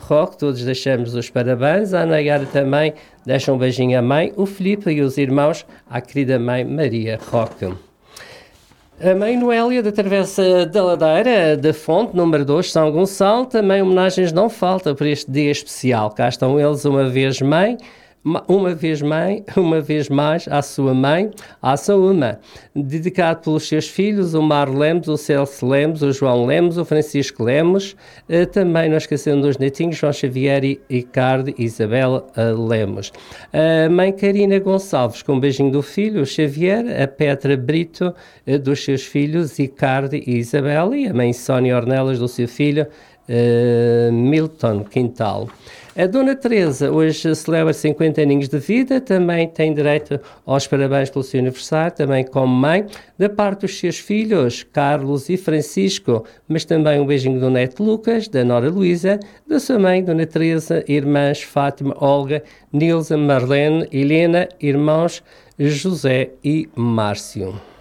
Roque, todos deixamos os parabéns. A Ana Gara também deixa um beijinho à mãe, o Filipe e os irmãos, à querida mãe Maria Roque. A mãe Noélia da Travessa da Ladeira, da Fonte, número 2, São Gonçalo, também homenagens não faltam para este dia especial. Cá estão eles uma vez mais à sua mãe, à Saúma, dedicado pelos seus filhos, o Mar Lemos, o Celso Lemos, o João Lemos, o Francisco Lemos, também não esquecendo dos netinhos, João Xavier e Ricardo e Isabel Lemos. A mãe Karina Gonçalves, com um beijinho do filho, o Xavier, a Petra Brito, dos seus filhos, Ricardo e Isabel, e a mãe Sónia Ornelas, do seu filho, Milton Quintal. A Dona Teresa hoje celebra 50 aninhos de vida, também tem direito aos parabéns pelo seu aniversário, também como mãe, da parte dos seus filhos, Carlos e Francisco, mas também um beijinho do neto Lucas, da Nora Luísa, da sua mãe, Dona Teresa, irmãs Fátima, Olga, Nilza, Marlene, Helena, irmãos José e Márcio.